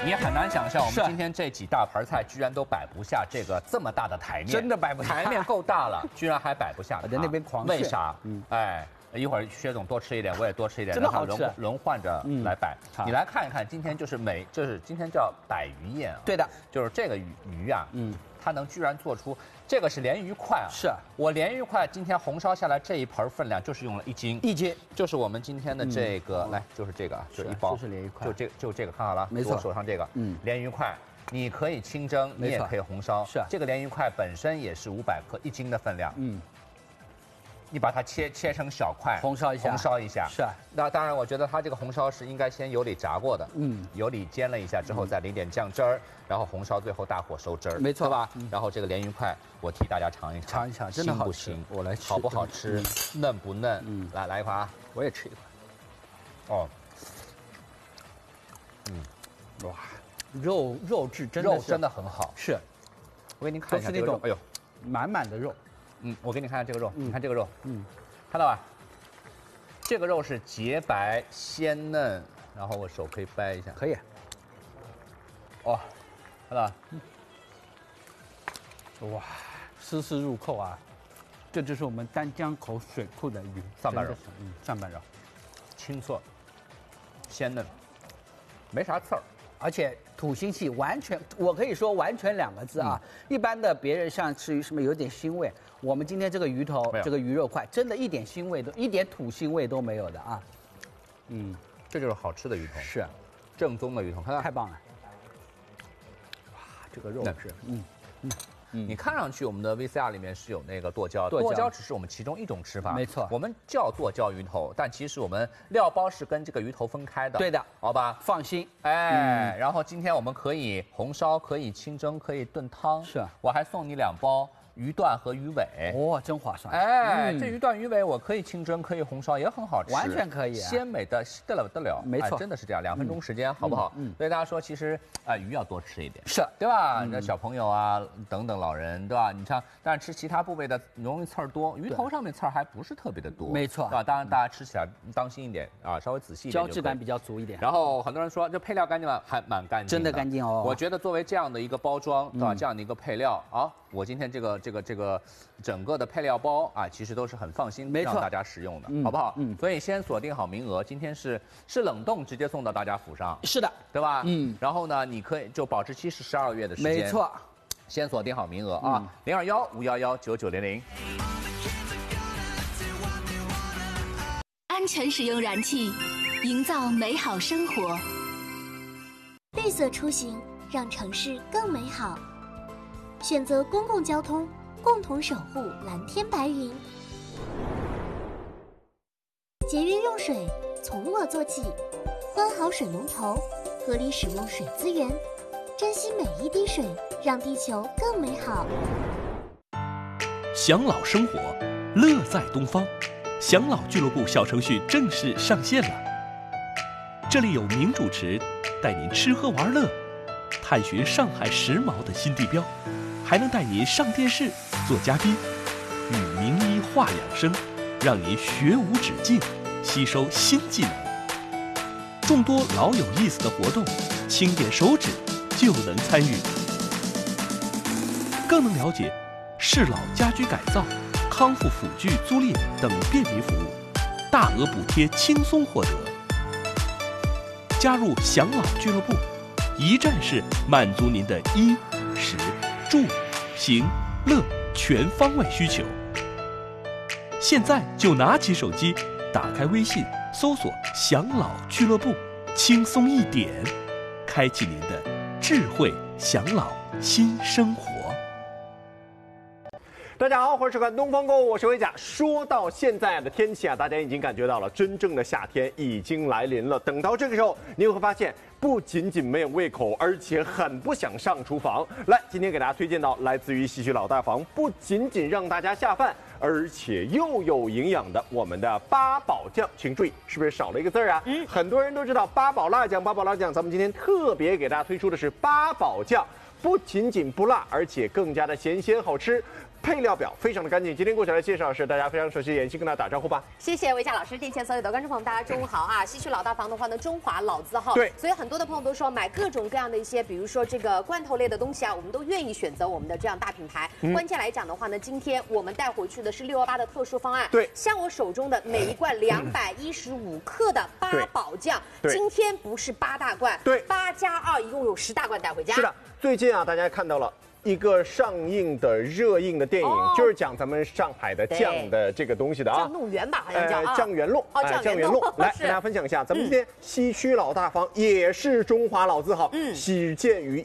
你很难想象，我们今天这几大盘菜居然都摆不下这么大的台面， 真的摆不下。 台面够大了，居然还摆不下。 我在那边狂为啥？哎，一会儿薛总多吃一点，我也多吃一点， 真的好吃。 轮换着来摆。你来看一看，今天就是今天叫百鱼宴啊。 对的， 就是这个鱼啊，它能居然做出这个是鲢鱼块啊。 是我鲢鱼块今天红烧下来这一盆分量就是用了1斤，1斤就是我们今天的这个，来就是这个，就一包， 就是鲢鱼块， 就这个，看好了， 没错， 我手上这个，鲢鱼块。你可以清蒸，你也可以红烧。 是这个鲢鱼块本身也是500克1斤的分量。你把它切成小块， 红烧一下。是。 那当然，我觉得它这个红烧是应该先油里炸过的。油里煎了一下之后，再淋点酱汁儿，然后红烧，最后大火收汁儿。 没错吧？然后这个鲢鱼块，我替大家尝一尝， 真的好吃。 我来吃， 好不好吃？嫩不嫩？来一块啊！ 我也吃一块。 哦。 哇。肉质真的很好， 是， 我给您看一下这个肉，哎呦， 满满的肉， 我给你看看这个肉，你看这个肉，看到吧？这个肉是洁白鲜嫩，然后我手可以掰一下， 可以， 哦，看到吧？ 哇，丝丝入扣啊！这就是我们丹江口水库的鱼， 上半肉， 上半肉， 清澈，鲜嫩，没啥刺儿。 而且土腥气完全，我可以说完全2个字啊。一般的别人像吃鱼什么有点腥味，我们今天这个鱼头，这个鱼肉块，真的一点腥味一点土腥味都没有的啊。 这就是好吃的鱼头， 是正宗的鱼头，看到？ 太棒了！哇，这个肉是， 你看上去我们的 VCR 里面是有那个剁椒，剁椒只是我们其中一种吃法， 没错， 我们叫剁椒鱼头，但其实我们料包是跟这个鱼头分开的， 对的， 好吧？ 放心， 哎，然后今天我们可以红烧，可以清蒸，可以炖汤， 是， 我还送你2包。鱼段和鱼尾， 哦，真划算！ 哎，这鱼段鱼尾我可以清蒸，可以红烧，也很好吃， 完全可以， 鲜美的得了， 没错， 真的是这样，2分钟时间，好不好？所以大家说，其实鱼要多吃一点， 是对吧？那小朋友啊，等等老人，对吧？你像，但是吃其他部位的容易刺儿多，鱼头上面刺儿还不是特别的多， 没错， 对吧？当然大家吃起来当心一点啊，稍微仔细一点， 胶质感比较足一点。 然后很多人说这配料干净吗？还蛮干净， 真的干净哦。 我觉得作为这样的一个包装，对吧？这样的一个配料啊，我今天这个。整个的配料包啊，其实都是很放心让大家使用的，好不好？所以先锁定好名额，今天是冷冻直接送到大家府上， 是的， 对吧？然后呢，你可以就保质期是12个月的时间， 没错。 先锁定好名额啊，021-511-9900。 安全使用燃气，营造美好生活。 绿色出行，让城市更美好。选择公共交通。共同守护蓝天白云，节约用水，从我做起，关好水龙头，合理使用水资源，珍惜每一滴水，让地球更美好。 享老生活，乐在东方。享老俱乐部小程序正式上线了，这里有名主持带您吃喝玩乐，探寻上海时髦的新地标。还能带您上电视做嘉宾，与名医话养生，让您学无止境，吸收新技能。众多老有意思的活动，轻点手指就能参与，更能了解适老家居改造、康复辅具租赁等便民服务，大额补贴轻松获得。加入享老俱乐部，一站式满足您的衣食住行乐全方位需求。现在就拿起手机，打开微信，搜索享老俱乐部，轻松一点，开启您的智慧享老新生活。 大家好，欢迎收看《东方购物》，我是维甲。说到现在的天气啊，大家已经感觉到了，真正的夏天已经来临了。等到这个时候，你会发现，不仅仅没有胃口，而且很不想上厨房。来，今天给大家推荐到来自于喜剧老大房，不仅仅让大家下饭，而且又有营养的我们的八宝酱。请注意，是不是少了一个字啊？很多人都知道八宝辣酱，八宝辣酱，咱们今天特别给大家推出的是八宝酱。不仅仅不辣，而且更加的咸鲜好吃。 配料表非常的干净。今天过来介绍的是大家非常熟悉的妍希，跟大家打招呼吧。 谢谢魏佳老师，电前所有的观众朋友们，大家中午好啊！西区老大房的话呢，中华老字号， 对， 所以很多的朋友都说买各种各样的一些，比如说这个罐头类的东西啊，我们都愿意选择我们的这样大品牌。关键来讲的话呢，今天我们带回去的是618的特殊方案， 对， 像我手中的每一罐215克的八宝酱，今天不是8大罐， 对 ，8+2一共有10大罐带回家。 是的，最近啊，大家看到了。一个上映的热映的电影，就是讲咱们上海的酱的这个东西的啊， 酱弄圆吧，好像叫酱圆弄，酱圆弄。来跟大家分享一下，咱们今天西区老大房也是中华老字号，始建于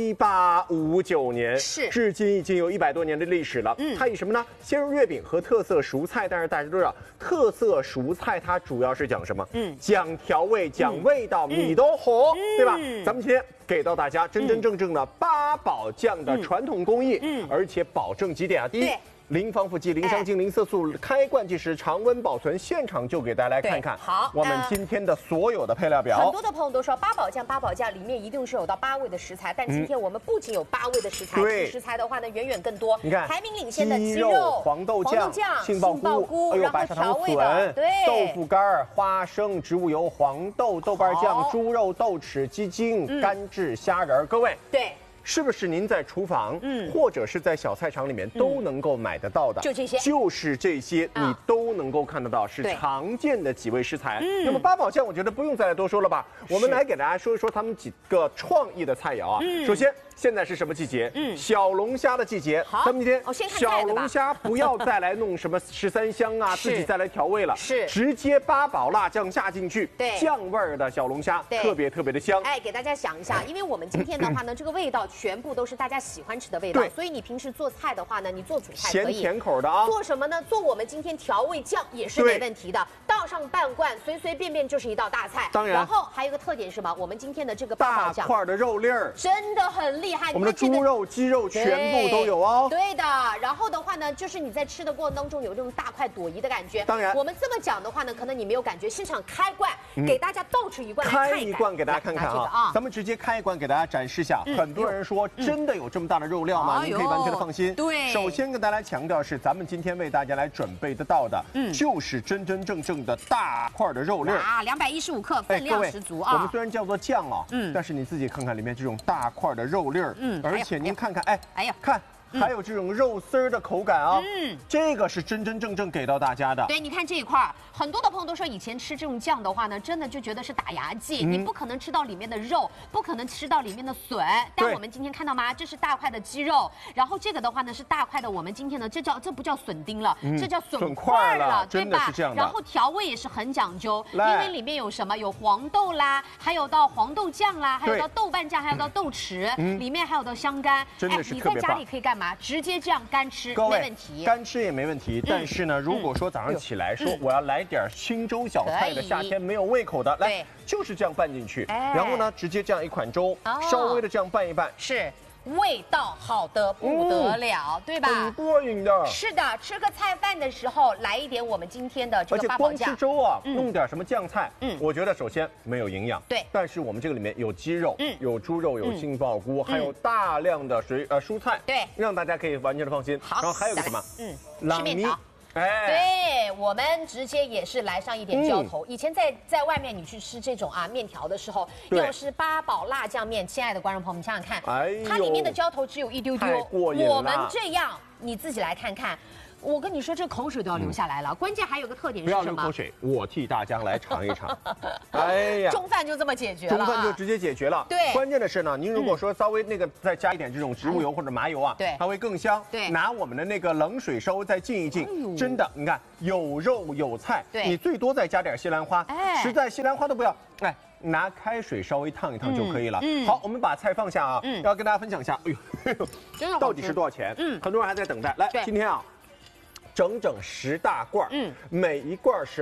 1859年， 是至今已经有100多年的历史了。它以什么呢？鲜肉月饼和特色蔬菜，但是大家都知道，特色蔬菜它主要是讲什么？讲调味，讲味道，米都好，对吧？咱们今天给到大家真真正正的八宝酱的传统工艺，而且保证几点啊？第一，零防腐剂、零香精、零色素，开罐即食，常温保存，现场就给大家来看看。 好， 我们今天的所有的配料表。 很多的朋友都说八宝酱里面一定是有到8味的食材，但今天我们不仅有8味的食材，食材的话呢远远更多。 你看， 排名领先的鸡肉、 黄豆酱、杏鲍菇， 然后调味的对豆腐干、花生、植物油、黄豆、豆瓣酱、猪肉、豆豉、鸡精、干制虾仁。各位， 对。 是不是您在厨房，或者是在小菜场里面都能够买得到的？ 就这些， 就是这些，你都能够看得到，是常见的几味食材。那么八宝酱，我觉得不用再来多说了吧？我们来给大家说一说他们几个创意的菜肴啊。首先，现在是什么季节？小龙虾的季节。 好， 咱们今天小龙虾不要再来弄什么13香啊，自己再来调味了， 是直接八宝辣酱下进去， 对， 酱味儿的小龙虾，特别特别的香。 哎，给大家想一下，因为我们今天的话呢，这个味道全部都是大家喜欢吃的味道，所以你平时做菜的话呢，你做主菜可以咸甜口的啊。 做什么呢？做我们今天调味酱也是没问题的，倒上半罐，随随便便就是一道大菜。 当然， 然后还有一个特点是什么？我们今天的这个八宝酱， 大块的肉粒儿真的很厉害。 我们的猪肉、鸡肉全部都有哦。 对的。然后的话呢，就是你在吃的过程当中有这种大块朵颐的感觉。 当然， 我们这么讲的话呢，可能你没有感觉。现场开罐，给大家倒出一罐来看一看。 开一罐给大家看看啊！咱们直接开一罐给大家展示下。很多人说，真的有这么大的肉料吗？您可以完全的放心。 对， 首先跟大家强调是，咱们今天为大家来准备得到的，就是真真正正的大块的肉粒啊，215克，分量十足啊。 我们虽然叫做酱啊，但是你自己看看里面这种大块的肉粒儿，而且您看看，哎呀，看。还有这种肉丝儿的口感啊，这个是真真正正给到大家的。 对，你看这一块，很多的朋友都说以前吃这种酱的话呢，真的就觉得是打牙祭，你不可能吃到里面的肉，不可能吃到里面的笋。但我们今天看到吗？这是大块的鸡肉，然后这个的话呢是大块的，我们今天的这不叫笋丁了，这叫笋块了，对吧？然后调味也是很讲究，因为里面有什么？有黄豆啦，还有到黄豆酱啦，还有到豆瓣酱，还有到豆豉，里面还有到香干。 真的是特别棒。 你在家里可以干嘛？直接这样干吃没问题， 干吃也没问题。但是呢，如果说早上起来说我要来点清粥小菜的，夏天没有胃口的，来就是这样拌进去，然后呢，直接这样一款粥，稍微的这样拌一拌， 是。味道好的不得了，对吧？ 很过瘾的。 是的，吃个菜饭的时候来一点我们今天的这个八宝酱。 而且光吃粥啊，弄点什么酱菜，我觉得首先没有营养， 对。 但是我们这个里面有鸡肉，有猪肉，有杏鲍菇，还有大量的蔬菜， 对， 让大家可以完全的放心。 好， 然后还有个什么？ 吃面条。对，我们直接也是来上一点浇头。以前在外面你去吃这种面条的时候，又是八宝辣酱面，亲爱的观众朋友们，想想看，它里面的浇头只有一丢丢，我们这样你自己来看看。我跟你说，这口水都要流下来了。关键还有个特点是什么？ 不要流口水，我替大家来尝一尝。哎呀， 中饭就这么解决了， 中饭就直接解决了。 对， 关键的是呢，您如果说稍微再加一点这种植物油或者麻油啊， 对， 它会更香。 对， 拿我们的那个冷水稍微再浸一浸，真的，你看有肉有菜， 对， 你最多再加点西兰花，实在西兰花都不要，拿开水稍微烫一烫就可以了。好，我们把菜放下啊，要跟大家分享一下，哎呦，到底是多少钱？很多人还在等待。来，今天啊。整整10大罐，每一罐是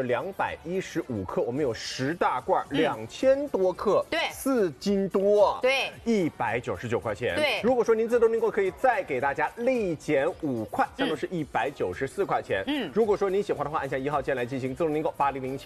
215克，我们有10大罐，2000多克， 对 ，4斤多， 对 ，199块钱， 对。 如果说您自动订购，可以再给大家立减5块，这样都是194块钱。如果说您喜欢的话，按下1号键来进行自动订购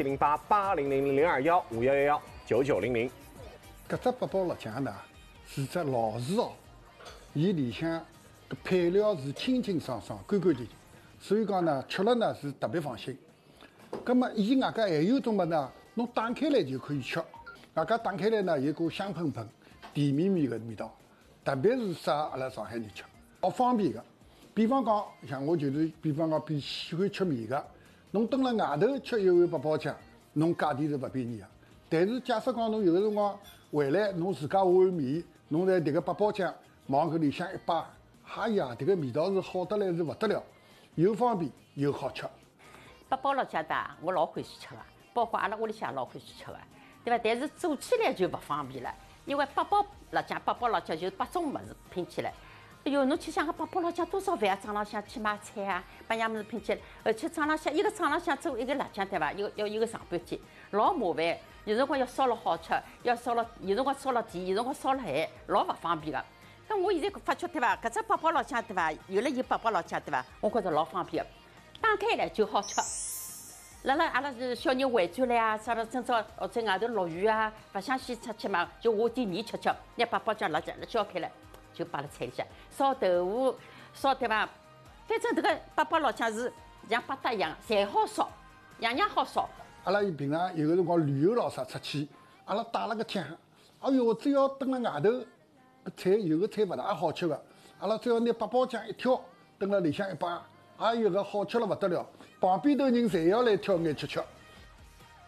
，8007088000021851119900。 搿只八宝辣酱呢，是只老字号，伊里向搿配料是清清爽爽、干干净净，所以讲呢，吃了呢是特别放心。葛么，伊外加还有一种么呢，侬打开来就可以吃，外加打开来呢有股香喷喷、甜绵绵的味道，特别是适合阿拉上海人吃，好方便的。比方讲，像我就是，比方讲比喜欢吃面的，侬蹲辣外头吃一碗八宝酱，侬价钿是勿便宜的。但是假设讲侬有个辰光回来，侬自家下碗面，侬在迭个八宝酱往搿里向一摆，哎呀，迭个味道是好得来是勿得了，又方便又好吃。 八宝老酱的，我老欢喜吃的，包括阿拉屋里向老欢喜吃的，对伐？但是做起来就勿方便了，因为八宝辣酱就是8种物事拼起来。哎哟，侬去想个八宝辣酱多少饭啊？早浪向去买菜啊，把样物事拼起来，而且早浪向一个早浪向做一个辣酱，对伐？要一个上半天，老麻烦。有辰光要烧了好吃，要烧了有辰光烧了甜，有辰光烧了咸，老勿方便个。咁我现在发觉对伐？搿只八宝辣酱对伐？有了有八宝辣酱对伐？我觉着老方便个，打开来就好吃。阿拉是小人回转来啊，啥了今朝在外头落雨啊，勿想先出去嘛，就下点面吃吃，拿八宝酱辣酱浇开来，就摆辣菜里向，烧豆腐，烧对伐？反正这个八宝辣酱是像八搭一样，侪好烧，样样好烧。 阿拉平常有个辰光旅游咾啥出去，阿拉带了个酱，哎哟，只要蹲辣外头，搿菜有个菜勿大好吃个，阿拉只要拿八宝酱一挑，蹲辣里向一摆，哎哟，搿好吃了勿得了，旁边头人侪要来挑眼吃吃。